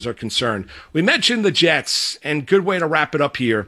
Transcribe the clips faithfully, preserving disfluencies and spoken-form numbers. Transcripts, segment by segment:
are concerned. We mentioned the Jets, and good way to wrap it up here.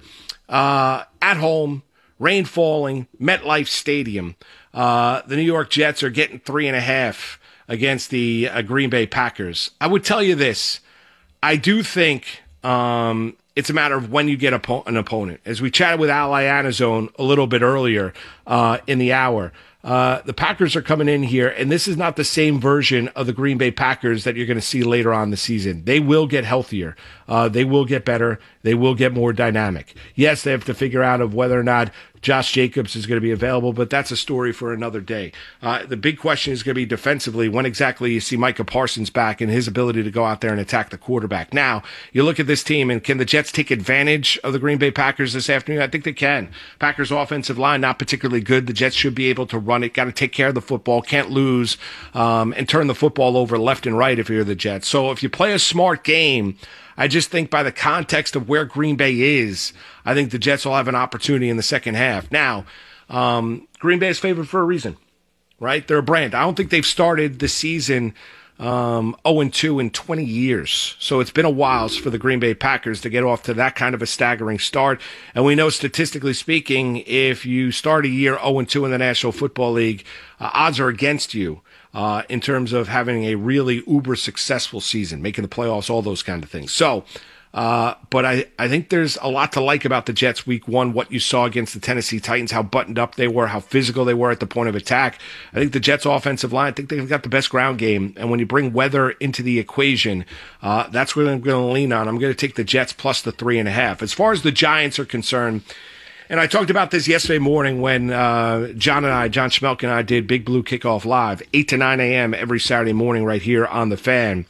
Uh, at home, rain falling, MetLife Stadium. Uh, the New York Jets are getting three and a half against the uh, Green Bay Packers. I would tell you this. I do think um, it's a matter of when you get a, an opponent. As we chatted with Al Iannazzone a little bit earlier uh, in the hour, Uh, the Packers are coming in here, and this is not the same version of the Green Bay Packers that you're going to see later on in the season. They will get healthier. Uh, they will get better. They will get more dynamic. Yes, they have to figure out of whether or not Josh Jacobs is going to be available, but that's a story for another day. Uh, the big question is going to be defensively, when exactly you see Micah Parsons back and his ability to go out there and attack the quarterback. Now, you look at this team, and can the Jets take advantage of the Green Bay Packers this afternoon? I think they can. Packers' offensive line, not particularly good. The Jets should be able to run it. Got to take care of the football. Can't lose um, and turn the football over left and right if you're the Jets. So if you play a smart game, I just think by the context of where Green Bay is, I think the Jets will have an opportunity in the second half. Now, um, Green Bay is favored for a reason, right? They're a brand. I don't think they've started the season um, oh and two in twenty years. So it's been a while for the Green Bay Packers to get off to that kind of a staggering start. And we know, statistically speaking, if you start a year oh and two in the National Football League, uh, odds are against you. Uh, in terms of having a really uber successful season, making the playoffs, all those kind of things. So, uh, but I, I think there's a lot to like about the Jets week one, what you saw against the Tennessee Titans, how buttoned up they were, how physical they were at the point of attack. I think the Jets offensive line, I think they've got the best ground game. And when you bring weather into the equation, uh, that's what I'm going to lean on. I'm going to take the Jets plus the three and a half. As far as the Giants are concerned, and I talked about this yesterday morning when uh, John and I, John Schmelk and I did Big Blue Kickoff Live, eight to nine a.m. every Saturday morning right here on The Fan.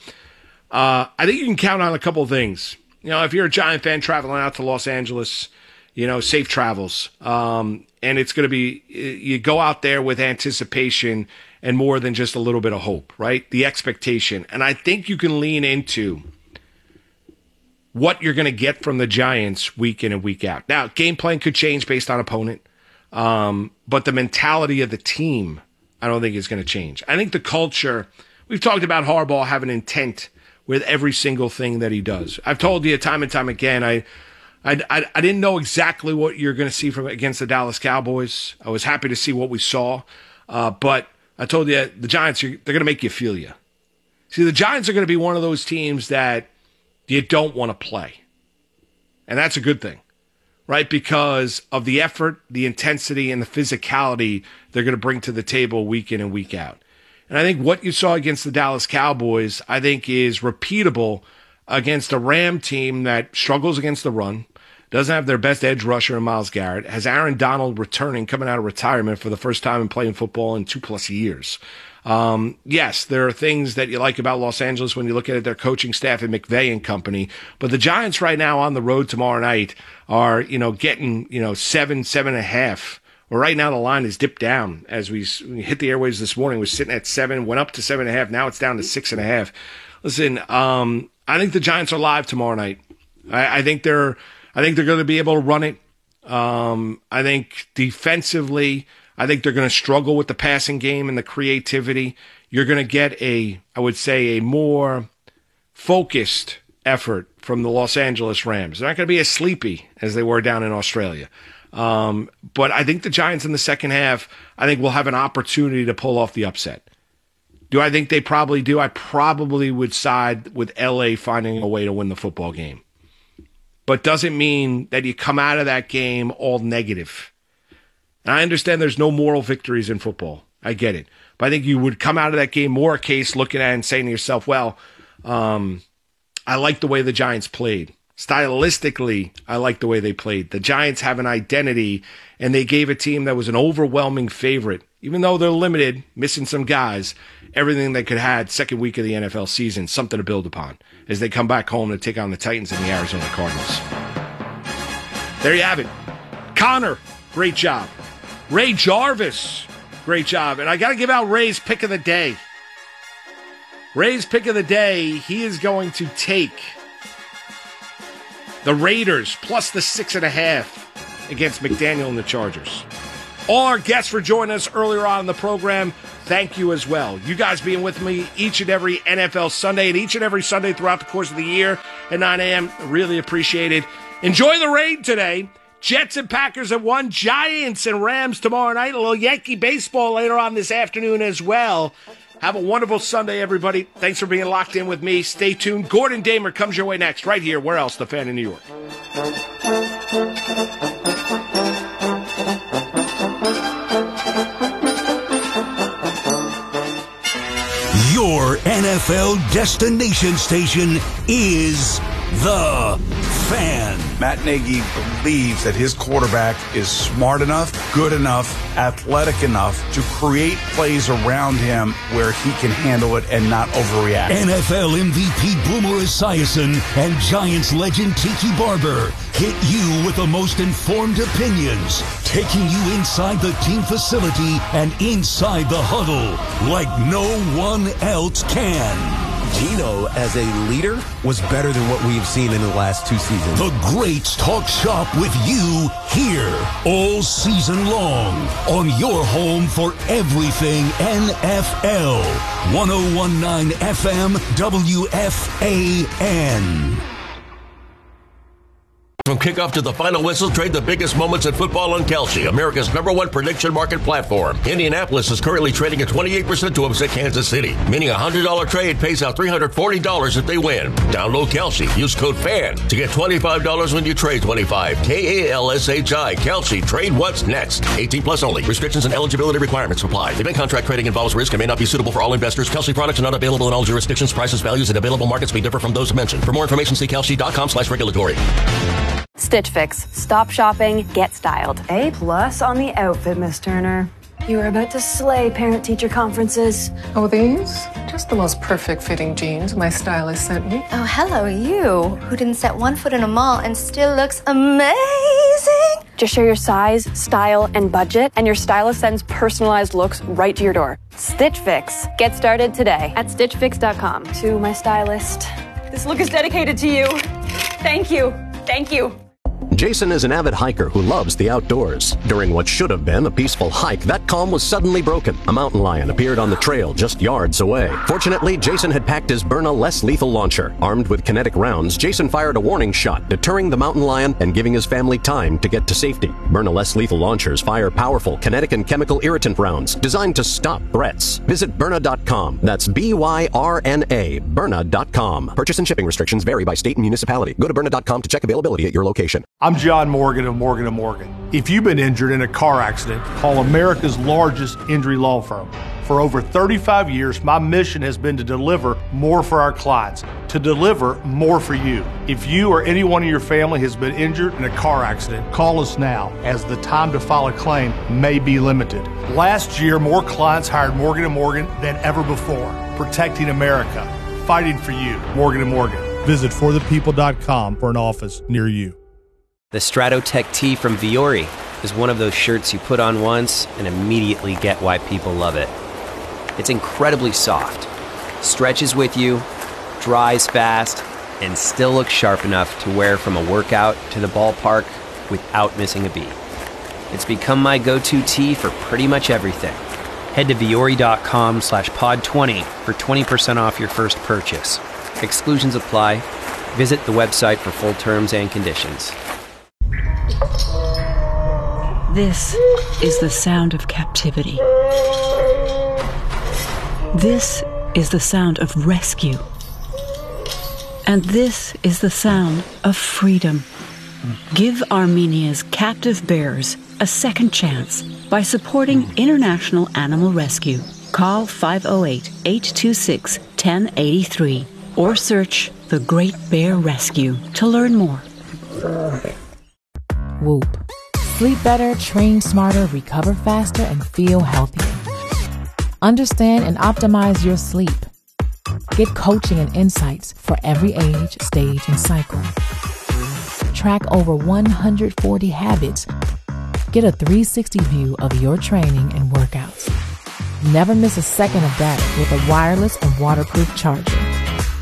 Uh, I think you can count on a couple of things. You know, if you're a Giant fan traveling out to Los Angeles, you know, safe travels. Um, and it's going to be, you go out there with anticipation and more than just a little bit of hope, right? The expectation. And I think you can lean into what you're going to get from the Giants week in and week out. Now, game plan could change based on opponent, um, but the mentality of the team, I don't think is going to change. I think the culture, we've talked about Harbaugh having intent with every single thing that he does. I've told you time and time again, I I, I, I didn't know exactly what you're going to see from against the Dallas Cowboys. I was happy to see what we saw, uh, but I told you the Giants, they're going to make you feel you. See, the Giants are going to be one of those teams that you don't want to play. And that's a good thing, right? Because of the effort, the intensity, and the physicality they're going to bring to the table week in and week out. And I think what you saw against the Dallas Cowboys, I think, is repeatable against a Ram team that struggles against the run, doesn't have their best edge rusher in Myles Garrett, has Aaron Donald returning, coming out of retirement for the first time in playing football in two plus years. Um, yes, there are things that you like about Los Angeles when you look at it, their coaching staff and McVay and company, but the Giants right now on the road tomorrow night are, you know, getting, you know, seven, seven and a half. Well, right now the line is dipped down as we, we hit the airwaves this morning. We're sitting at seven, went up to seven and a half. Now it's down to six and a half. Listen, um, I think the Giants are live tomorrow night. I, I think they're, I think they're going to be able to run it. Um, I think defensively, I think they're going to struggle with the passing game and the creativity. You're going to get a, I would say, a more focused effort from the Los Angeles Rams. They're not going to be as sleepy as they were down in Australia. Um, but I think the Giants in the second half, I think will have an opportunity to pull off the upset. Do I think they probably do? I probably would side with L A finding a way to win the football game. But doesn't mean that you come out of that game all negative. And I understand there's no moral victories in football. I get it. But I think you would come out of that game more a case looking at it and saying to yourself, well, um, I like the way the Giants played. Stylistically, I like the way they played. The Giants have an identity, and they gave a team that was an overwhelming favorite, even though they're limited, missing some guys, everything they could have second week of the N F L season, something to build upon as they come back home to take on the Titans and the Arizona Cardinals. There you have it. Connor, great job. Ray Jarvis, great job. And I got to give out Ray's pick of the day. Ray's pick of the day, he is going to take the Raiders plus the six and a half against McDaniel and the Chargers. All our guests for joining us earlier on in the program, thank you as well. You guys being with me each and every N F L Sunday and each and every Sunday throughout the course of the year at nine a.m. Really appreciate it. Enjoy the rain today. Jets and Packers at one, Giants and Rams tomorrow night. A little Yankee baseball later on this afternoon as well. Have a wonderful Sunday, everybody. Thanks for being locked in with me. Stay tuned. Gordon Damer comes your way next, right here. Where else? The Fan in New York. Your N F L destination station is The Fan. Matt Nagy believes that his quarterback is smart enough, good enough, athletic enough to create plays around him where he can handle it and not overreact. N F L M V P Boomer Esiason and Giants legend Tiki Barber hit you with the most informed opinions, taking you inside the team facility and inside the huddle like no one else can. Gino, as a leader, was better than what we've seen in the last two seasons. The greats talk shop with you here all season long on your home for everything N F L. one oh one point nine F M W F A N. From kickoff to the final whistle, trade the biggest moments in football on Kalshi, America's number one prediction market platform. Indianapolis is currently trading at twenty-eight percent to upset Kansas City, meaning a one hundred dollars trade pays out three hundred forty dollars if they win. Download Kalshi. Use code FAN to get twenty-five dollars when you trade twenty-five dollars. K A L S H I. Kalshi. Trade what's next. eighteen plus only. Restrictions and eligibility requirements apply. Event contract trading involves risk and may not be suitable for all investors. Kalshi products are not available in all jurisdictions. Prices, values, and available markets may differ from those mentioned. For more information, see kalshi.com slash regulatory. Stitch Fix. Stop shopping, get styled. A plus on the outfit, Miss Turner. You are about to slay parent-teacher conferences. Oh, these? Just the most perfect fitting jeans my stylist sent me. Oh, hello, you, who didn't set one foot in a mall and still looks amazing. Just share your size, style, and budget, and your stylist sends personalized looks right to your door. Stitch Fix. Get started today at stitch fix dot com. To my stylist, this look is dedicated to you. Thank you. Thank you. Jason is an avid hiker who loves the outdoors. During what should have been a peaceful hike, that calm was suddenly broken. A mountain lion appeared on the trail just yards away. Fortunately, Jason had packed his Byrna less lethal launcher. Armed with kinetic rounds, Jason fired a warning shot, deterring the mountain lion and giving his family time to get to safety. Byrna less lethal launchers fire powerful kinetic and chemical irritant rounds designed to stop threats. Visit Byrna dot com. That's B Y R N A, Byrna dot com. Purchase and shipping restrictions vary by state and municipality. Go to Byrna dot com to check availability at your location. I'm John Morgan of Morgan and Morgan. If you've been injured in a car accident, call America's largest injury law firm. For over thirty-five years, my mission has been to deliver more for our clients, to deliver more for you. If you or anyone in your family has been injured in a car accident, call us now, as the time to file a claim may be limited. Last year, more clients hired Morgan and Morgan than ever before, protecting America, fighting for you. Morgan and Morgan. Visit for the people dot com for an office near you. The Stratotech tee from Viore is one of those shirts you put on once and immediately get why people love it. It's incredibly soft, stretches with you, dries fast, and still looks sharp enough to wear from a workout to the ballpark without missing a beat. It's become my go-to tee for pretty much everything. Head to Viore.com slash pod 20 for twenty percent off your first purchase. Exclusions apply. Visit the website for full terms and conditions. This is the sound of captivity. This is the sound of rescue. And this is the sound of freedom. Give Armenia's captive bears a second chance by supporting International Animal Rescue. Call five oh eight, eight two six, one oh eight three or search The Great Bear Rescue to learn more. Whoop. Sleep better, train smarter, recover faster, and feel healthier. Understand and optimize your sleep. Get coaching and insights for every age, stage, and cycle. Track over one hundred forty habits. Get a three sixty view of your training and workouts. Never miss a second of data with a wireless and waterproof charger.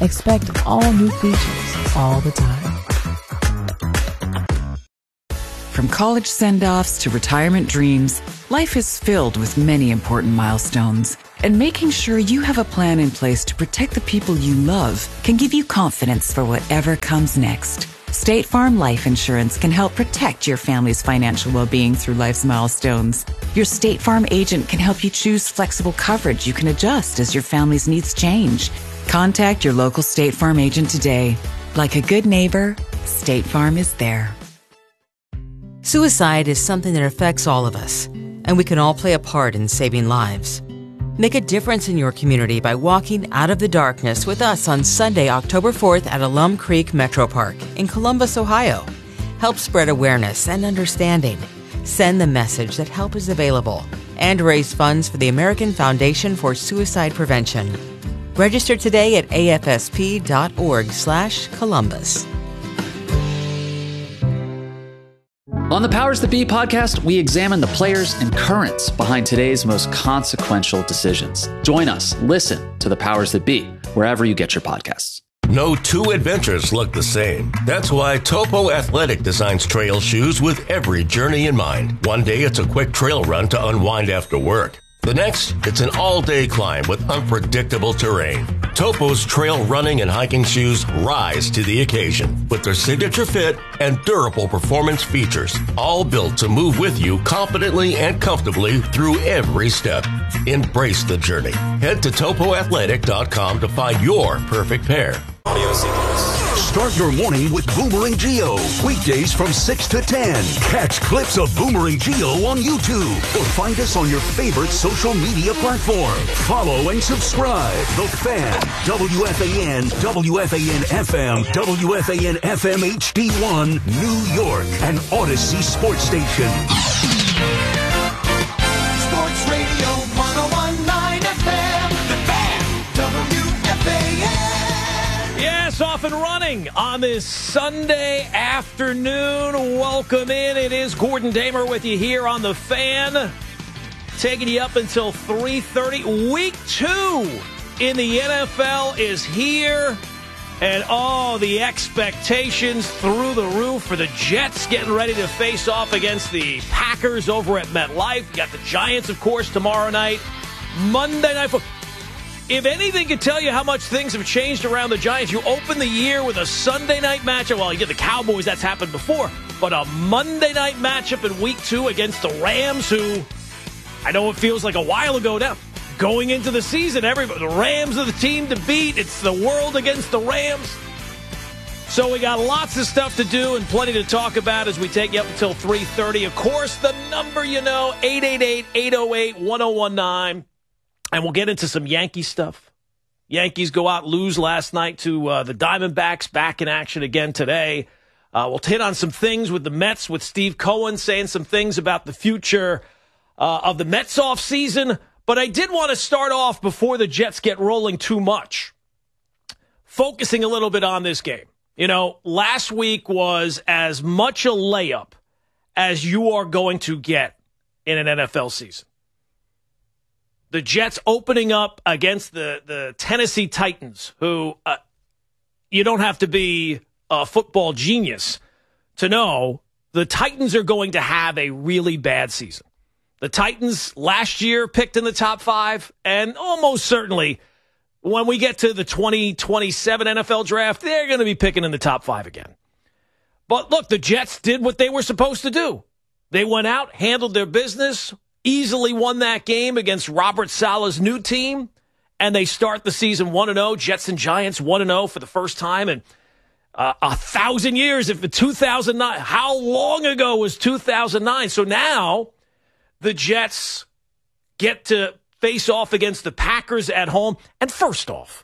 Expect all new features all the time. From college send-offs to retirement dreams, life is filled with many important milestones. And making sure you have a plan in place to protect the people you love can give you confidence for whatever comes next. State Farm Life Insurance can help protect your family's financial well-being through life's milestones. Your State Farm agent can help you choose flexible coverage you can adjust as your family's needs change. Contact your local State Farm agent today. Like a good neighbor, State Farm is there. Suicide is something that affects all of us, and we can all play a part in saving lives. Make a difference in your community by walking out of the darkness with us on Sunday, October fourth at Alum Creek Metro Park in Columbus, Ohio. Help spread awareness and understanding. Send the message that help is available and raise funds for the American Foundation for Suicide Prevention. Register today at afsp.org slash Columbus. On the Powers That Be podcast, we examine the players and currents behind today's most consequential decisions. Join us. Listen to the Powers That Be wherever you get your podcasts. No two adventures look the same. That's why Topo Athletic designs trail shoes with every journey in mind. One day it's a quick trail run to unwind after work. The next, it's an all-day climb with unpredictable terrain. Topo's trail running and hiking shoes rise to the occasion with their signature fit and durable performance features, all built to move with you confidently and comfortably through every step. Embrace the journey. Head to topo athletic dot com to find your perfect pair. Start your morning with Boomer and Geo. Weekdays from six to ten. Catch clips of Boomer and Geo on YouTube or find us on your favorite social media platform. Follow and subscribe. The Fan, W F A N, W F A N F M, W F A N F M H D one, New York, and Odyssey Sports Station. Sports Radio one oh one point nine F M, The Fan, W F A N. Yes, off and running on this Sunday afternoon. Welcome in. It is Gordon Damer with you here on The Fan, taking you up until three thirty. Week two in the N F L is here, and oh, the expectations through the roof for the Jets getting ready to face off against the Packers over at MetLife. You got the Giants, of course, tomorrow night. Monday Night Football. If anything can tell you how much things have changed around the Giants, you open the year with a Sunday night matchup. Well, you get the Cowboys, that's happened before. But a Monday night matchup in week two against the Rams, who I know it feels like a while ago now. Going into the season, everybody, the Rams are the team to beat. It's the world against the Rams. So we got lots of stuff to do and plenty to talk about as we take you up until three thirty. Of course, the number you know, eight eight eight, eight oh eight, one oh one nine. And we'll get into some Yankee stuff. Yankees go out, lose last night to uh, the Diamondbacks, back in action again today. Uh, we'll hit on some things with the Mets, with Steve Cohen saying some things about the future uh, of the Mets offseason. But I did want to start off before the Jets get rolling too much, focusing a little bit on this game. You know, last week was as much a layup as you are going to get in an N F L season. The Jets opening up against the, the Tennessee Titans, who uh, you don't have to be a football genius to know the Titans are going to have a really bad season. The Titans last year picked in the top five, and almost certainly when we get to the twenty twenty-seven N F L draft, they're going to be picking in the top five again. But look, the Jets did what they were supposed to do. They went out, handled their business, easily won that game against Robert Saleh's new team, and they start the season one and oh. Jets and Giants one and oh for the first time in uh, a thousand years. If in two thousand nine, how long ago was two thousand nine? So now the Jets get to face off against the Packers at home. And first off,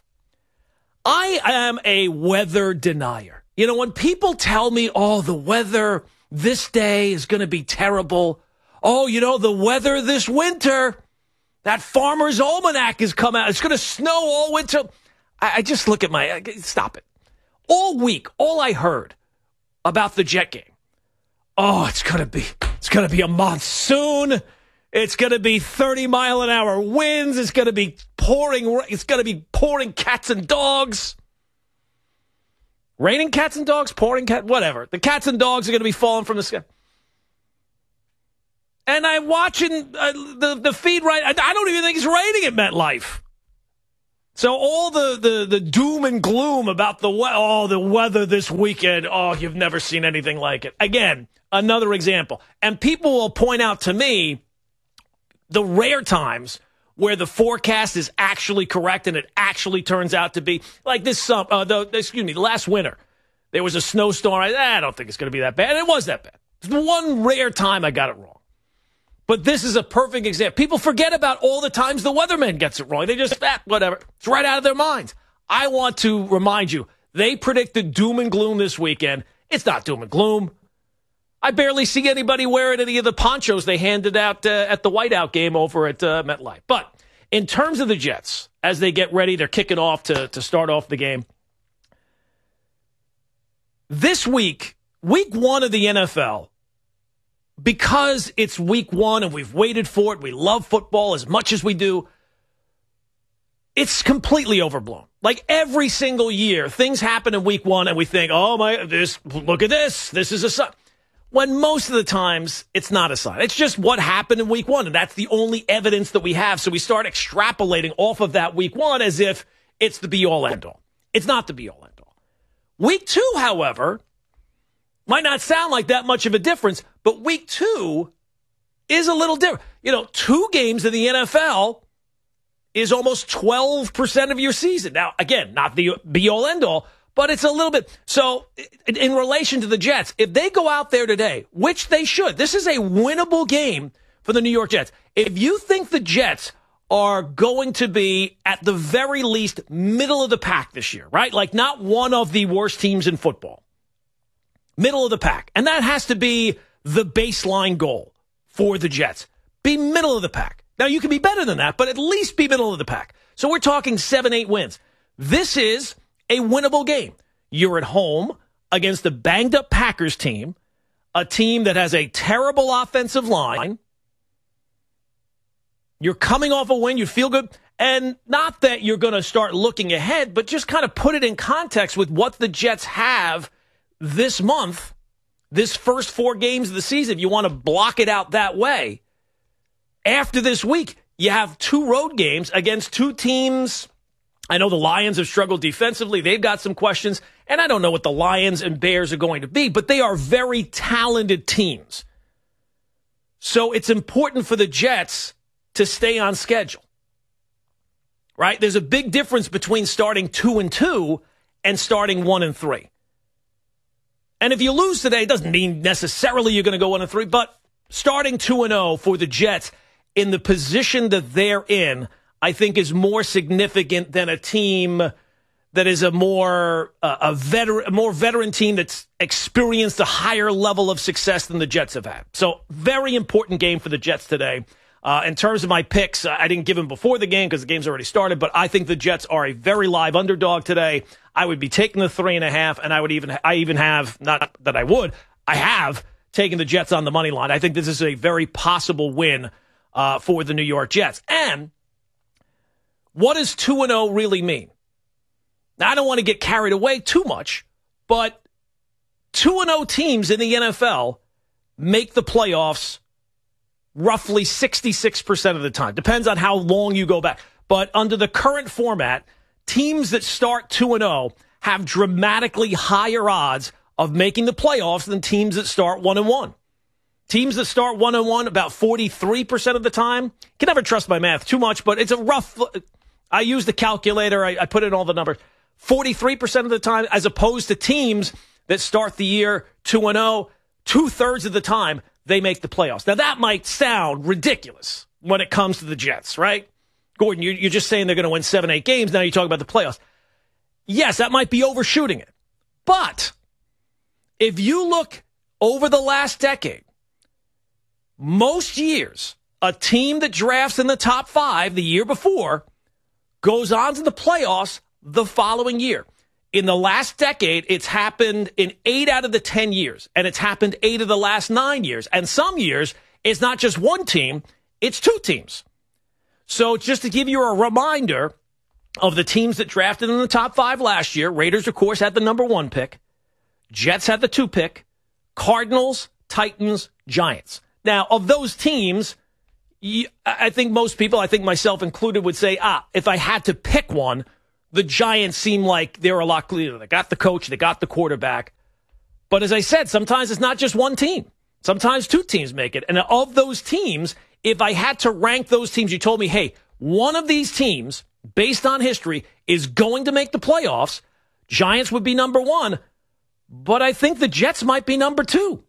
I am a weather denier. You know, when people tell me, oh, the weather this day is going to be terrible. Oh, you know, the weather this winter, that Farmer's Almanac has come out. It's going to snow all winter. I, I just look at my, stop it. All week, all I heard about the Jet game. Oh, it's going to be, it's going to be a monsoon. It's going to be thirty mile an hour winds. It's going to be pouring, it's going to be pouring cats and dogs. Raining cats and dogs, pouring cat, whatever. The cats and dogs are going to be falling from the sky. And I'm watching uh, the, the feed right. I, I don't even think it's raining at MetLife. So all the, the, the doom and gloom about the we- oh the weather this weekend, oh, you've never seen anything like it. Again, another example. And people will point out to me the rare times where the forecast is actually correct and it actually turns out to be like this summer. Uh, the, excuse me, last winter there was a snowstorm. I, I don't think it's going to be that bad. It was that bad. It's the one rare time I got it wrong. But this is a perfect example. People forget about all the times the weatherman gets it wrong. They just, ah, whatever. It's right out of their minds. I want to remind you, they predicted doom and gloom this weekend. It's not doom and gloom. I barely see anybody wearing any of the ponchos they handed out uh, at the whiteout game over at uh, MetLife. But in terms of the Jets, as they get ready, they're kicking off to, to start off the game. This week, week one of the N F L, because it's week one and we've waited for it, we love football as much as we do, it's completely overblown. Like every single year, things happen in week one and we think, oh my, this, look at this, this is a sign. When most of the times, it's not a sign. It's just what happened in week one, and that's the only evidence that we have. So we start extrapolating off of that week one as if it's the be-all, end-all. It's not the be-all, end-all. Week two, however, might not sound like that much of a difference, but week two is a little different. You know, two games in the N F L is almost twelve percent of your season. Now, again, not the be-all, end-all, but it's a little bit. So, in relation to the Jets, if they go out there today, which they should, this is a winnable game for the New York Jets. If you think the Jets are going to be, at the very least, middle of the pack this year, right? Like, not one of the worst teams in football. Middle of the pack. And that has to be the baseline goal for the Jets. Be middle of the pack. Now, you can be better than that, but at least be middle of the pack. So we're talking seven, eight wins. This is a winnable game. You're at home against a banged-up Packers team, a team that has a terrible offensive line. You're coming off a win. You feel good. And not that you're going to start looking ahead, but just kind of put it in context with what the Jets have this month, this first four games of the season, if you want to block it out that way. After this week, you have two road games against two teams. I know the Lions have struggled defensively. They've got some questions. And I don't know what the Lions and Bears are going to be, but they are very talented teams. So it's important for the Jets to stay on schedule. Right? There's a big difference between starting two and two and starting one and three. And if you lose today, it doesn't mean necessarily you're going to go one and three, but starting two and oh for the Jets in the position that they're in, I think is more significant than a team that is a more uh, a veteran, a more veteran team that's experienced a higher level of success than the Jets have had. So very important game for the Jets today. Uh, in terms of my picks, I didn't give them before the game because the game's already started, but I think the Jets are a very live underdog today. I would be taking the three and a half, and I would even I even have, not that I would, I have taken the Jets on the money line. I think this is a very possible win uh, for the New York Jets. And what does two and oh really mean? Now, I don't want to get carried away too much, but two and oh teams in the N F L make the playoffs roughly sixty-six percent of the time. Depends on how long you go back. But under the current format, teams that start two and oh have dramatically higher odds of making the playoffs than teams that start one and one. Teams that start one and one about forty-three percent of the time. Can never trust my math too much, but it's a rough. I use the calculator. I, I put in all the numbers. forty-three percent of the time, as opposed to teams that start the year two and oh, two-thirds of the time, they make the playoffs. Now, that might sound ridiculous when it comes to the Jets, right? Gordon, you're just saying they're going to win seven, eight games. Now you're talking about the playoffs. Yes, that might be overshooting it. But if you look over the last decade, most years, a team that drafts in the top five the year before goes on to the playoffs the following year. In the last decade, it's happened in eight out of the ten years, and it's happened eight of the last nine years. And some years, it's not just one team, it's two teams. So just to give you a reminder of the teams that drafted in the top five last year, Raiders, of course, had the number one pick. Jets had the two pick. Cardinals, Titans, Giants. Now, of those teams, you, I think most people, I think myself included, would say, ah, if I had to pick one, the Giants seem like they're a lot clearer. They got the coach, they got the quarterback. But as I said, sometimes it's not just one team. Sometimes two teams make it. And of those teams, if I had to rank those teams, you told me, hey, one of these teams, based on history, is going to make the playoffs. Giants would be number one. But I think the Jets might be number two.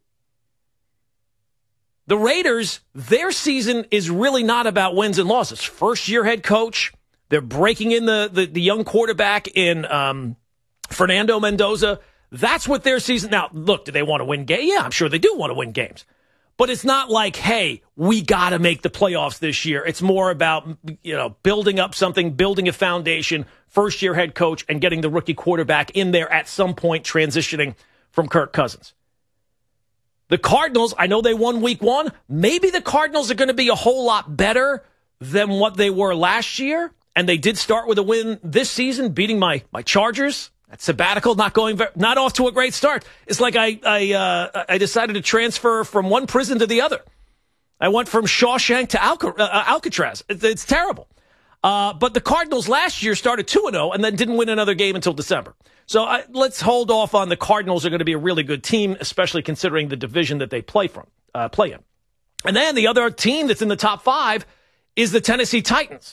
The Raiders, their season is really not about wins and losses. First-year head coach. They're breaking in the, the, the young quarterback in um, Fernando Mendoza. That's what their season... Now, look, do they want to win games? Yeah, I'm sure they do want to win games. But it's not like, hey, we got to make the playoffs this year. It's more about, you know, building up something, building a foundation, first-year head coach, and getting the rookie quarterback in there at some point, transitioning from Kirk Cousins. The Cardinals, I know they won week one. Maybe the Cardinals are going to be a whole lot better than what they were last year. And they did start with a win this season, beating my my Chargers. That sabbatical, not going, very, not off to a great start. It's like I I uh, I decided to transfer from one prison to the other. I went from Shawshank to Alca, uh, Alcatraz. It's, it's terrible. Uh, but the Cardinals last year started two and oh and then didn't win another game until December. So I, let's hold off on the Cardinals are going to be a really good team, especially considering the division that they play from uh, play in. And then the other team that's in the top five is the Tennessee Titans.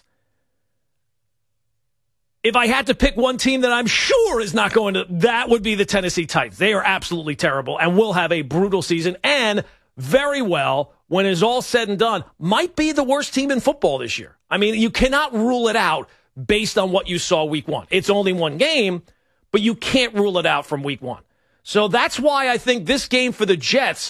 If I had to pick one team that I'm sure is not going to, that would be the Tennessee Titans. They are absolutely terrible and will have a brutal season and very well, when it's all said and done, might be the worst team in football this year. I mean, you cannot rule it out based on what you saw week one. It's only one game, but you can't rule it out from week one. So that's why I think this game for the Jets,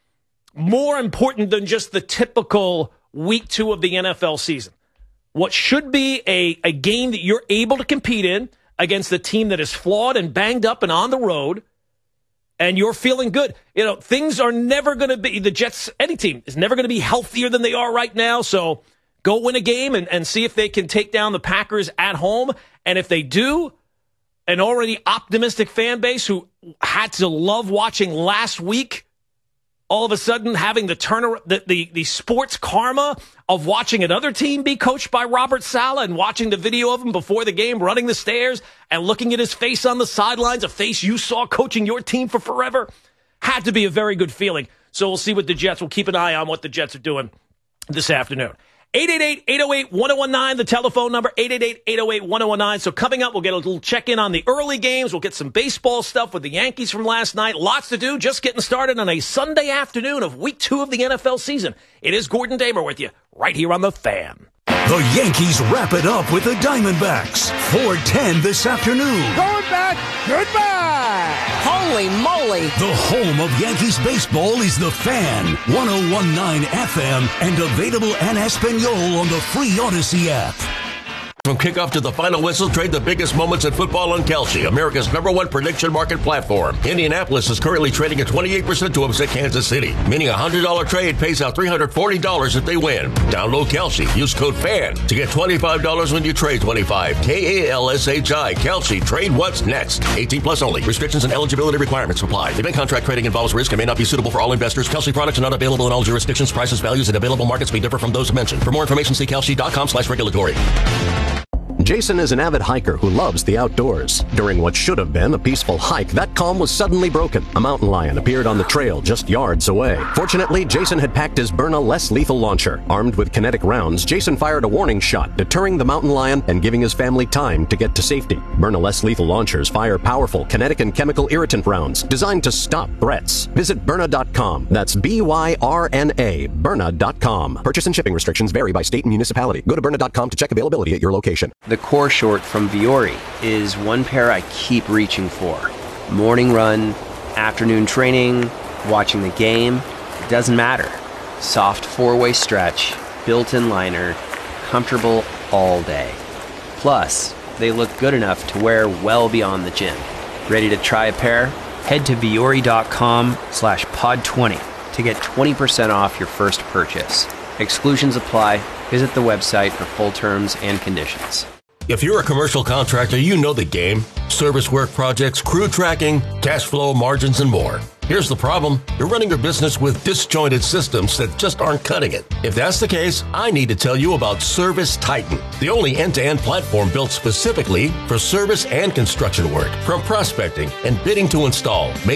more important than just the typical week two of the N F L season. What should be a, a game that you're able to compete in against a team that is flawed and banged up and on the road, and you're feeling good. You know, things are never going to be, the Jets, any team, is never going to be healthier than they are right now. So go win a game and, and see if they can take down the Packers at home. And if they do, an already optimistic fan base who had to love watching last week, all of a sudden having the turn the, the, the sports karma of watching another team be coached by Robert Saleh and watching the video of him before the game running the stairs and looking at his face on the sidelines, a face you saw coaching your team for forever, had to be a very good feeling. So we'll see what the Jets, we'll keep an eye on what the Jets are doing this afternoon. eight eight eight, eight oh eight, one oh one nine, the telephone number, eight eight eight, eight oh eight, one oh one nine. So coming up, we'll get a little check-in on the early games. We'll get some baseball stuff with the Yankees from last night. Lots to do, just getting started on a Sunday afternoon of week two of the N F L season. It is Gordon Damer with you, right here on The Fan. The Yankees wrap it up with the Diamondbacks. four ten this afternoon. Going back, goodbye! Holy moly! The home of Yankees baseball is The Fan. one oh one point nine F M and available en Espanol on the free Odyssey app. From kickoff to the final whistle, trade the biggest moments in football on Kalshi, America's number one prediction market platform. Indianapolis is currently trading at twenty-eight percent to upset Kansas City, meaning a one hundred dollars trade pays out three hundred forty dollars if they win. Download Kalshi. Use code FAN to get twenty-five dollars when you trade twenty-five. K A L S H I. Kalshi. Trade what's next. eighteen plus only. Restrictions and eligibility requirements apply. Event contract trading involves risk and may not be suitable for all investors. Kalshi products are not available in all jurisdictions. Prices, values, and available markets may differ from those mentioned. For more information, see Kalshi.com slash regulatory. Jason is an avid hiker who loves the outdoors. During what should have been a peaceful hike, that calm was suddenly broken. A mountain lion appeared on the trail just yards away. Fortunately, Jason had packed his Byrna less lethal launcher. Armed with kinetic rounds, Jason fired a warning shot, deterring the mountain lion and giving his family time to get to safety. Byrna less lethal launchers fire powerful kinetic and chemical irritant rounds designed to stop threats. Visit Byrna dot com. That's B Y R N A, Byrna dot com. Purchase and shipping restrictions vary by state and municipality. Go to Byrna dot com to check availability at your location. The core short from Viore is one pair I keep reaching for. Morning run, afternoon training, watching the game, it doesn't matter. Soft four-way stretch, built-in liner, comfortable all day. Plus, they look good enough to wear well beyond the gym. Ready to try a pair? Head to Viore dot com slash pod twenty to get twenty percent off your first purchase. Exclusions apply. Visit the website for full terms and conditions. If you're a commercial contractor, you know the game. Service work projects, crew tracking, cash flow, margins, and more. Here's the problem. You're running your business with disjointed systems that just aren't cutting it. If that's the case, I need to tell you about Service Titan, the only end-to-end platform built specifically for service and construction work, from prospecting and bidding to install. Made